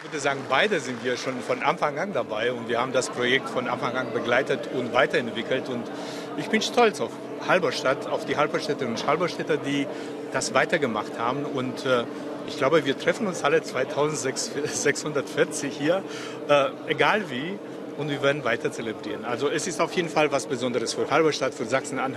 Ich würde sagen, beide sind wir schon von Anfang an dabei und wir haben das Projekt von Anfang an begleitet und weiterentwickelt. Und ich bin stolz auf Halberstadt, auf die Halberstädterinnen und Halberstädter, die das weitergemacht haben. Und ich glaube, wir treffen uns alle 2640 hier, egal wie, und wir werden weiter zelebrieren. Also es ist auf jeden Fall was Besonderes für Halberstadt, für Sachsen-Anhalt.